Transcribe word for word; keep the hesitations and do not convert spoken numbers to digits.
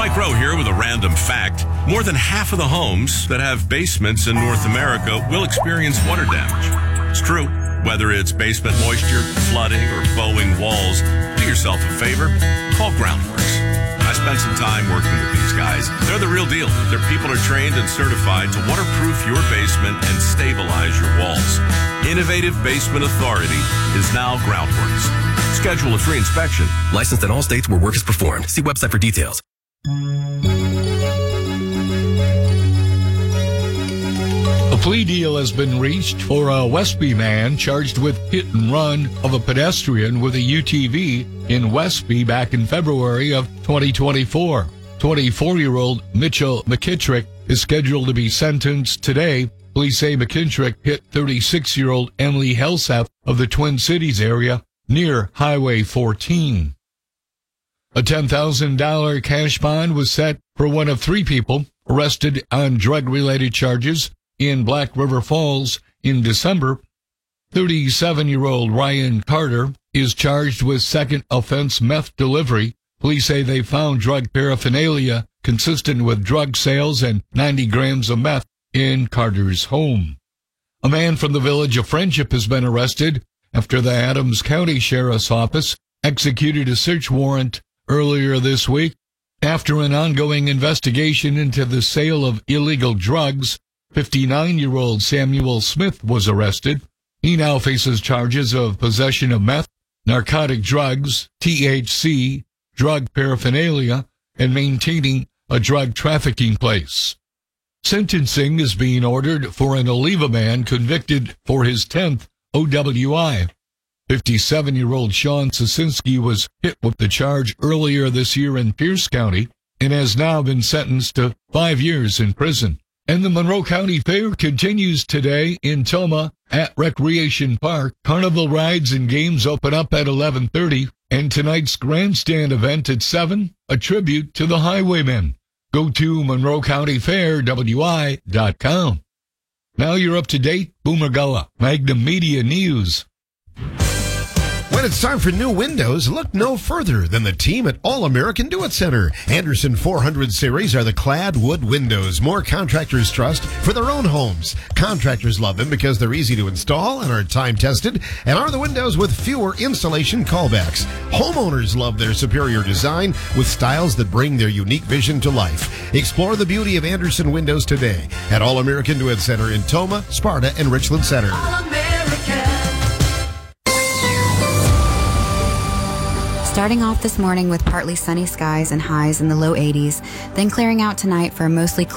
Mike Rowe here with a random fact. More than half of the homes that have basements in North America will experience water damage. It's true. Whether it's basement moisture, flooding, or bowing walls, do yourself a favor. Call Groundworks. I spent some time working with these guys. They're the real deal. Their people are trained and certified to waterproof your basement and stabilize your walls. Innovative Basement Authority is now Groundworks. Schedule a free inspection. Licensed in all states where work is performed. See website for details. A plea deal has been reached for a Westby man charged with hit and run of a pedestrian with a U T V in Westby back in February of twenty twenty-four. twenty-four-year-old Mitchell McKittrick is scheduled to be sentenced today. Police say McKittrick hit thirty-six-year-old Emily Helseth of the Twin Cities area near Highway fourteen. A ten thousand dollars cash bond was set for one of three people arrested on drug-related charges in Black River Falls in December. thirty-seven-year-old Ryan Carter is charged with second offense meth delivery. Police say they found drug paraphernalia consistent with drug sales and ninety grams of meth in Carter's home. A man from the Village of Friendship has been arrested after the Adams County Sheriff's Office executed a search warrant earlier this week. After an ongoing investigation into the sale of illegal drugs, fifty-nine-year-old Samuel Smith was arrested. He now faces charges of possession of meth, narcotic drugs, T H C, drug paraphernalia, and maintaining a drug trafficking place. Sentencing is being ordered for an Oliva man convicted for his tenth O W I. fifty-seven-year-old Sean Sosinski was hit with the charge earlier this year in Pierce County and has now been sentenced to five years in prison. And the Monroe County Fair continues today in Toma at Recreation Park. Carnival rides and games open up at eleven thirty, and tonight's grandstand event at seven, a tribute to the Highwaymen. Go to Monroe County Fair W I dot com. Now you're up to date. Boomer Gullah, Magnum Media News. When it's time for new windows, look no further than the team at All American Do It Center. Anderson four hundred series are the clad wood windows more contractors trust for their own homes. Contractors love them because they're easy to install and are time-tested, and are the windows with fewer installation callbacks. Homeowners love their superior design with styles that bring their unique vision to life. Explore the beauty of Anderson windows today at All American Do It Center in Toma, Sparta, and Richland Center. All American. Starting off this morning with partly sunny skies and highs in the low eighties, then clearing out tonight for a mostly